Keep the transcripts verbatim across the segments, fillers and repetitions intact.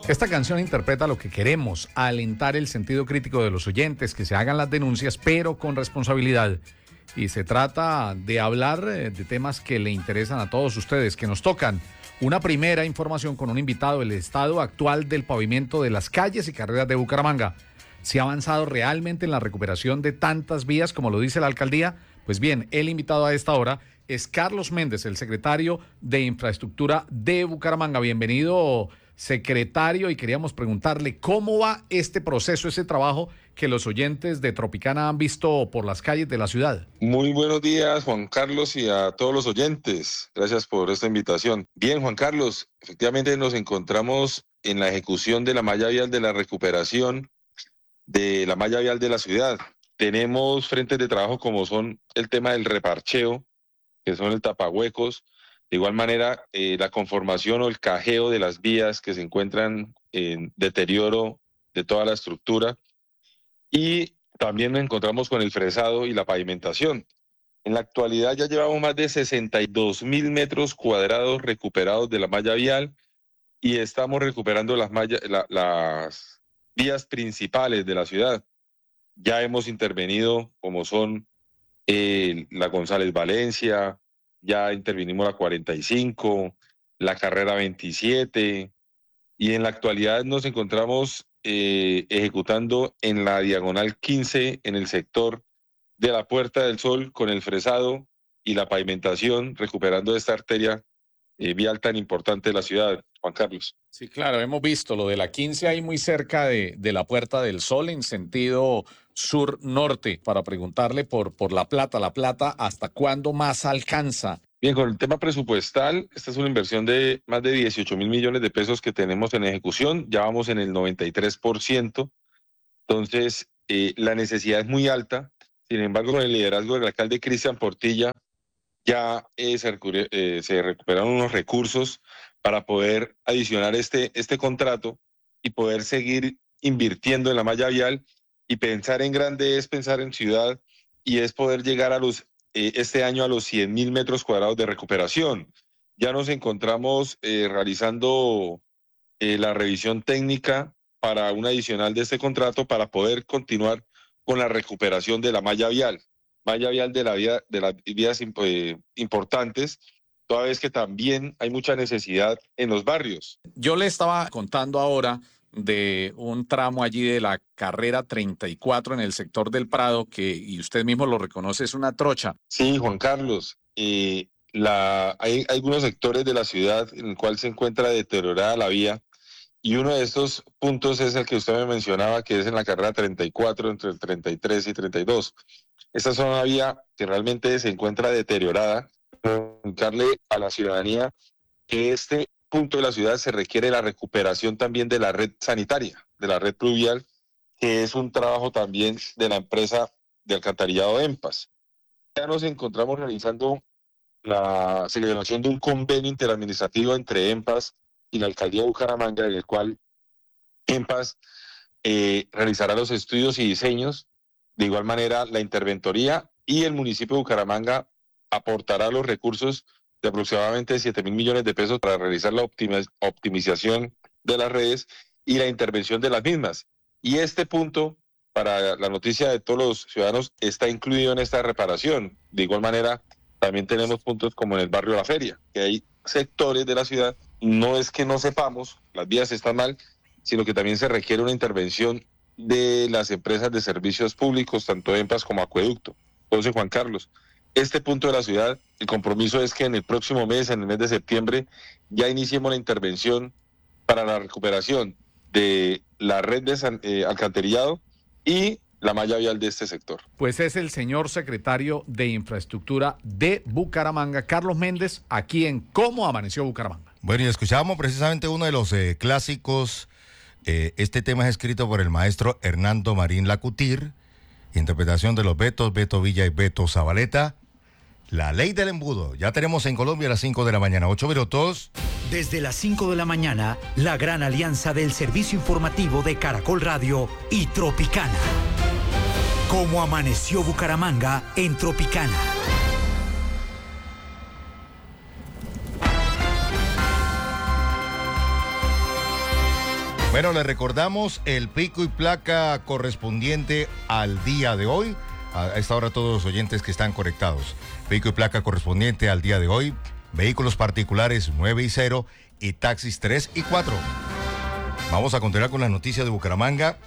Esta canción interpreta lo que queremos, alentar el sentido crítico de los oyentes, que se hagan las denuncias, pero con responsabilidad. Y se trata de hablar de temas que le interesan a todos ustedes, que nos tocan. Una primera información con un invitado, el estado actual del pavimento de las calles y carreras de Bucaramanga. ¿Se ha avanzado realmente en la recuperación de tantas vías como lo dice la alcaldía? Pues bien, el invitado a esta hora es Carlos Méndez, el secretario de Infraestructura de Bucaramanga. Bienvenido, secretario, y queríamos preguntarle cómo va este proceso, ese trabajo que los oyentes de Tropicana han visto por las calles de la ciudad. Muy buenos días, Juan Carlos, y a todos los oyentes. Gracias por esta invitación. Bien, Juan Carlos, efectivamente nos encontramos en la ejecución de la malla vial de la recuperación de la malla vial de la ciudad. Tenemos frentes de trabajo como son el tema del reparcheo, que son el tapahuecos, de igual manera eh, la conformación o el cajeo de las vías que se encuentran en deterioro de toda la estructura, y también nos encontramos con el fresado y la pavimentación. En la actualidad ya llevamos más de sesenta y dos mil metros cuadrados recuperados de la malla vial y estamos recuperando las, malla, la, las vías principales de la ciudad. Ya hemos intervenido como son eh, la González Valencia, ya intervinimos la cuarenta y cinco, la carrera veintisiete, y en la actualidad nos encontramos eh, ejecutando en la diagonal quince, en el sector de la Puerta del Sol, con el fresado y la pavimentación, recuperando esta arteria eh, vial tan importante de la ciudad, Juan Carlos. Sí, claro, hemos visto lo de la quince ahí muy cerca de, de la Puerta del Sol en sentido sur-norte, para preguntarle por, por La Plata. La Plata, ¿hasta cuándo más alcanza? Bien, con el tema presupuestal, esta es una inversión de más de dieciocho mil millones de pesos que tenemos en ejecución, ya vamos en el noventa y tres por ciento, entonces eh, la necesidad es muy alta. Sin embargo, con el liderazgo del alcalde Cristian Portilla, ya eh, se, eh, se recuperaron unos recursos para poder adicionar este, este contrato y poder seguir invirtiendo en la malla vial, y pensar en grande es pensar en ciudad, y es poder llegar a los, eh, este año a los cien mil metros cuadrados de recuperación. Ya nos encontramos eh, realizando eh, la revisión técnica para un adicional de este contrato para poder continuar con la recuperación de la malla vial, malla vial de, la vía, de las vías eh, importantes, toda vez que también hay mucha necesidad en los barrios. Yo le estaba contando ahora de un tramo allí de la carrera treinta y cuatro en el sector del Prado, que, y usted mismo lo reconoce, es una trocha. Sí, Juan Carlos, eh, la, hay, hay algunos sectores de la ciudad en el cual se encuentra deteriorada la vía, y uno de estos puntos es el que usted me mencionaba, que es en la carrera treinta y cuatro, entre el treinta y tres y treinta y dos. Esta es una vía que realmente se encuentra deteriorada. Comunicarle a la ciudadanía que este punto de la ciudad se requiere la recuperación también de la red sanitaria, de la red pluvial, que es un trabajo también de la empresa de alcantarillado EMPAS. Ya nos encontramos realizando la celebración de un convenio interadministrativo entre EMPAS y la alcaldía de Bucaramanga, en el cual EMPAS eh, realizará los estudios y diseños, de igual manera la interventoría, y el municipio de Bucaramanga aportará los recursos de aproximadamente siete mil millones de pesos para realizar la optimi- optimización de las redes y la intervención de las mismas. Y este punto, para la noticia de todos los ciudadanos, está incluido en esta reparación. De igual manera, también tenemos puntos como en el barrio La Feria, que hay sectores de la ciudad, no es que no sepamos, las vías están mal, sino que también se requiere una intervención de las empresas de servicios públicos, tanto EMPAS como Acueducto. Entonces, Juan Carlos, este punto de la ciudad, el compromiso es que en el próximo mes, en el mes de septiembre, ya iniciemos la intervención para la recuperación de la red de san, eh, alcantarillado y la malla vial de este sector. Pues es el señor secretario de Infraestructura de Bucaramanga, Carlos Méndez, aquí en Cómo Amaneció Bucaramanga. Bueno, y escuchábamos precisamente uno de los eh, clásicos. Eh, este tema es escrito por el maestro Hernando Marín Lacutir, interpretación de los Betos, Beto Villa y Beto Zabaleta. La ley del embudo. Ya tenemos en Colombia a las cinco de la mañana, ocho minutos. Desde las cinco de la mañana, la gran alianza del servicio informativo de Caracol Radio y Tropicana. Cómo amaneció Bucaramanga en Tropicana. Bueno, le recordamos el pico y placa correspondiente al día de hoy. A esta hora todos los oyentes que están conectados. Pico y placa correspondiente al día de hoy. Vehículos particulares nueve y cero y taxis tres y cuatro. Vamos a continuar con las noticias de Bucaramanga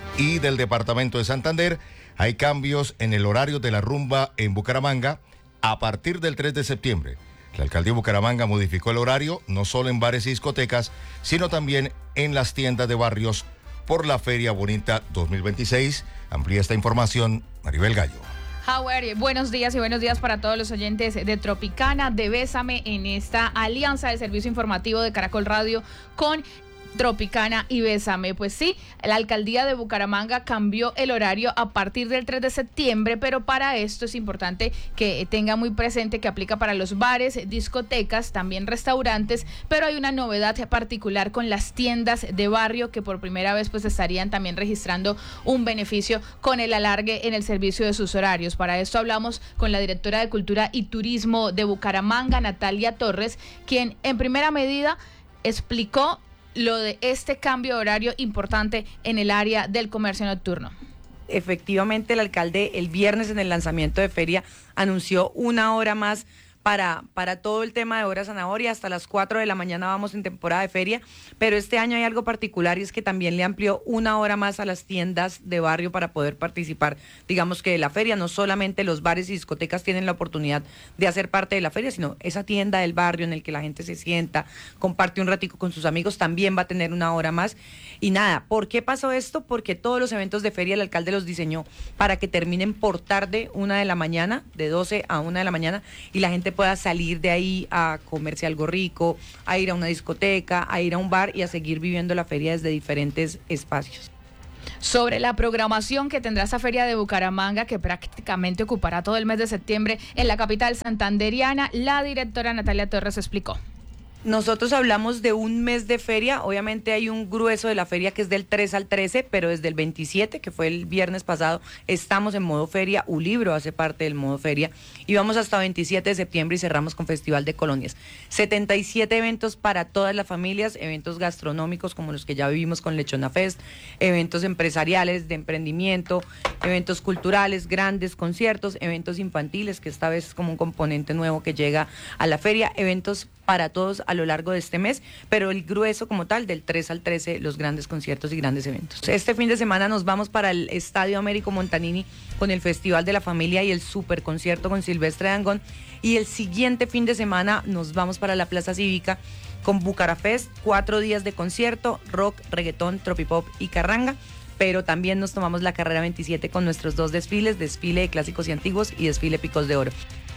y del departamento de Santander. Hay cambios en el horario de la rumba en Bucaramanga a partir del tres de septiembre. La alcaldía de Bucaramanga modificó el horario no solo en bares y discotecas, sino también en las tiendas de barrios por la Feria Bonita dos mil veintiséis. Amplía esta información Maribel Gallo. Howard, buenos días y buenos días para todos los oyentes de Tropicana, de Bésame, en esta alianza de servicio informativo de Caracol Radio con Tropicana y Bésame. Pues sí, la alcaldía de Bucaramanga cambió el horario a partir del tres de septiembre, pero para esto es importante que tenga muy presente que aplica para los bares, discotecas, también restaurantes, pero hay una novedad particular con las tiendas de barrio que por primera vez pues estarían también registrando un beneficio con el alargue en el servicio de sus horarios. Para esto hablamos con la directora de Cultura y Turismo de Bucaramanga, Natalia Torres, quien en primera medida explicó lo de este cambio de horario importante en el área del comercio nocturno. Efectivamente, el alcalde el viernes en el lanzamiento de feria anunció una hora más para, para todo el tema de hora zanahoria. Hasta las cuatro de la mañana vamos en temporada de feria, pero este año hay algo particular y es que también le amplió una hora más a las tiendas de barrio para poder participar, digamos que de la feria. No solamente los bares y discotecas tienen la oportunidad de hacer parte de la feria, sino esa tienda del barrio en el que la gente se sienta, comparte un ratico con sus amigos, también va a tener una hora más. Y nada, ¿por qué pasó esto? Porque todos los eventos de feria el alcalde los diseñó para que terminen por tarde, una de la mañana, de doce a una de la mañana, y la gente pueda salir de ahí a comerse algo rico, a ir a una discoteca, a ir a un bar y a seguir viviendo la feria desde diferentes espacios. Sobre la programación que tendrá esta feria de Bucaramanga, que prácticamente ocupará todo el mes de septiembre en la capital santanderiana, la directora Natalia Torres explicó. Nosotros hablamos de un mes de feria, obviamente hay un grueso de la feria que es del tres al trece, pero desde el veintisiete, que fue el viernes pasado, estamos en modo feria. Ulibro hace parte del modo feria y vamos hasta veintisiete de septiembre y cerramos con Festival de Colonias. setenta y siete eventos para todas las familias, eventos gastronómicos como los que ya vivimos con Lechona Fest, eventos empresariales de emprendimiento, eventos culturales, grandes conciertos, eventos infantiles, que esta vez es como un componente nuevo que llega a la feria, eventos para todos a lo largo de este mes, pero el grueso como tal, del tres al trece, los grandes conciertos y grandes eventos. Este fin de semana nos vamos para el Estadio Américo Montanini con el Festival de la Familia y el super concierto con Silvestre Dangond, y el siguiente fin de semana nos vamos para la Plaza Cívica con Bucarafest, cuatro días de concierto, rock, reggaetón, tropipop y carranga, pero también nos tomamos la carrera veintisiete con nuestros dos desfiles, desfile de clásicos y antiguos y desfile Picos de Oro.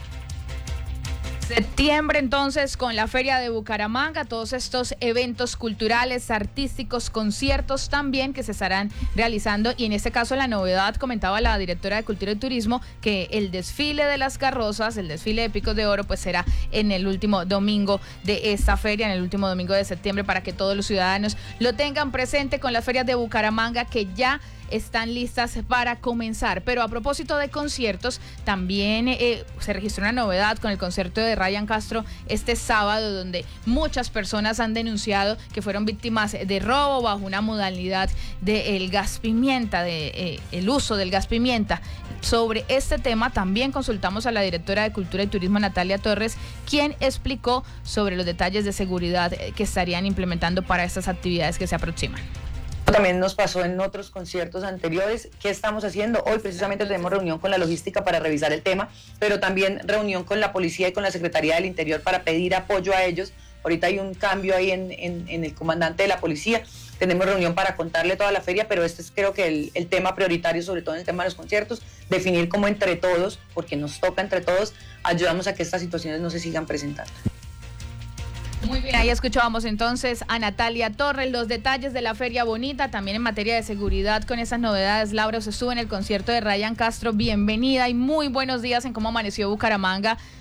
Septiembre entonces con la Feria de Bucaramanga, todos estos eventos culturales, artísticos, conciertos también que se estarán realizando, y en este caso la novedad, comentaba la directora de Cultura y Turismo, que el desfile de las carrozas, el desfile de Picos de Oro, pues será en el último domingo de esta feria, en el último domingo de septiembre, para que todos los ciudadanos lo tengan presente con las ferias de Bucaramanga que ya están listas para comenzar. Pero a propósito de conciertos, también eh, se registró una novedad con el concierto de Ryan Castro este sábado, donde muchas personas han denunciado que fueron víctimas de robo bajo una modalidad del gas pimienta, de eh, el uso del gas pimienta. Sobre este tema también consultamos a la directora de Cultura y Turismo, Natalia Torres, quien explicó sobre los detalles de seguridad que estarían implementando para estas actividades que se aproximan. También nos pasó en otros conciertos anteriores. ¿Qué estamos haciendo? Hoy precisamente tenemos reunión con la logística para revisar el tema, pero también reunión con la policía y con la Secretaría del Interior para pedir apoyo a ellos. Ahorita hay un cambio ahí en, en, en el comandante de la policía. Tenemos reunión para contarle toda la feria, pero este es creo que el, el tema prioritario, sobre todo en el tema de los conciertos, definir cómo entre todos, porque nos toca entre todos, ayudamos a que estas situaciones no se sigan presentando. Muy bien, ahí escuchábamos entonces a Natalia Torres, los detalles de la Feria Bonita, también en materia de seguridad con esas novedades. Laura, se estuvo en el concierto de Ryan Castro, bienvenida y muy buenos días en cómo amaneció Bucaramanga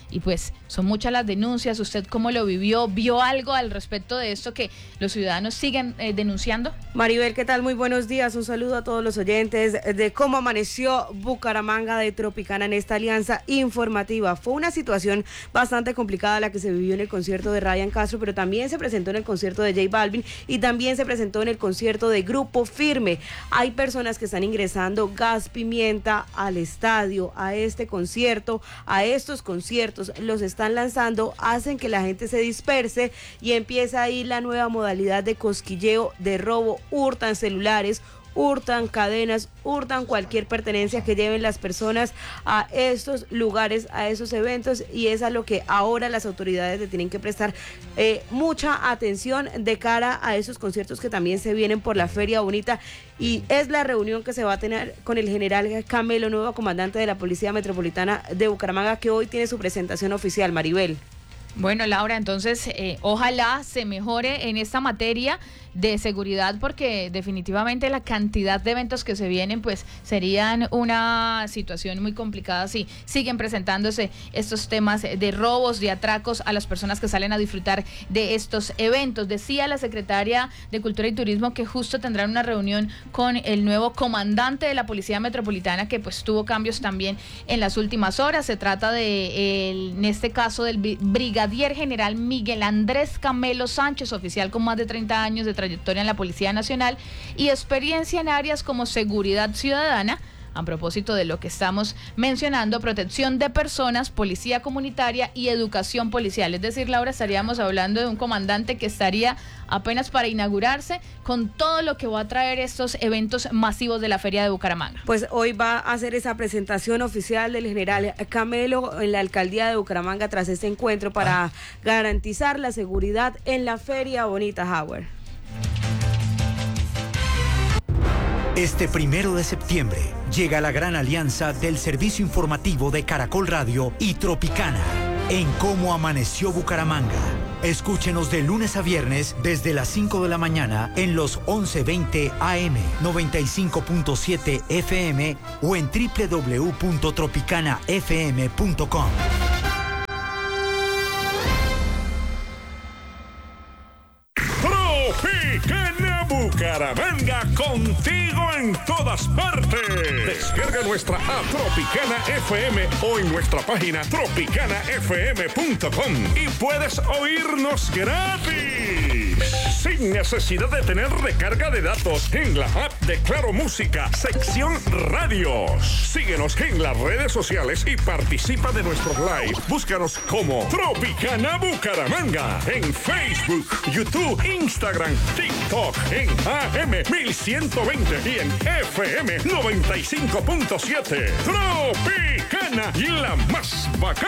y pues son muchas las denuncias. ¿Usted cómo lo vivió? ¿Vio algo al respecto de esto que los ciudadanos siguen eh, denunciando? Maribel, ¿qué tal? Muy buenos días. Un saludo a todos los oyentes de cómo amaneció Bucaramanga de Tropicana en esta alianza informativa. Fue una situación bastante complicada la que se vivió en el concierto de Ryan Castro, pero también se presentó en el concierto de J Balvin y también se presentó en el concierto de Grupo Firme. Hay personas que están ingresando gas pimienta al estadio, a este concierto, a estos conciertos, los están lanzando, hacen que la gente se disperse y empieza ahí la nueva modalidad de cosquilleo, de robo, hurtan celulares, hurtan cadenas, hurtan cualquier pertenencia que lleven las personas a estos lugares, a esos eventos, y es a lo que ahora las autoridades le tienen que prestar eh, mucha atención de cara a esos conciertos que también se vienen por la Feria Bonita, y es la reunión que se va a tener con el general Camelo, nuevo comandante de la Policía Metropolitana de Bucaramanga, que hoy tiene su presentación oficial. Maribel. Bueno, Laura, entonces eh, ojalá se mejore en esta materia de seguridad, porque definitivamente la cantidad de eventos que se vienen pues serían una situación muy complicada si siguen presentándose estos temas de robos, de atracos a las personas que salen a disfrutar de estos eventos. Decía la secretaria de Cultura y Turismo que justo tendrán una reunión con el nuevo comandante de la Policía Metropolitana, que pues tuvo cambios también en las últimas horas. Se trata de, el, en este caso, del brigadier general Miguel Andrés Camelo Sánchez, oficial con más de treinta años de trayectoria en la Policía Nacional y experiencia en áreas como seguridad ciudadana, a propósito de lo que estamos mencionando, protección de personas, policía comunitaria y educación policial. Es decir, Laura, estaríamos hablando de un comandante que estaría apenas para inaugurarse con todo lo que va a traer estos eventos masivos de la Feria de Bucaramanga. Pues hoy va a hacer esa presentación oficial del general Camelo en la alcaldía de Bucaramanga tras este encuentro para ah. garantizar la seguridad en la Feria Bonita, Howard. Este primero de septiembre llega la gran alianza del servicio informativo de Caracol Radio y Tropicana en Cómo Amaneció Bucaramanga. Escúchenos de lunes a viernes desde las cinco de la mañana en los once veinte A M, noventa y cinco punto siete F M o en doble u doble u doble u punto tropicana f m punto com. Tropicana Bucaramanga, contigo en todas partes. Descarga nuestra app Tropicana F M o en nuestra página tropicana f m punto com y puedes oírnos gratis, sin necesidad de tener recarga de datos, en la app de Claro Música, sección radios. Síguenos en las redes sociales y participa de nuestros live. Búscanos como Tropicana Bucaramanga en Facebook, YouTube, Instagram, TikTok, en A M mil ciento veinte y en F M noventa y cinco punto siete. Tropicana, la más bacana.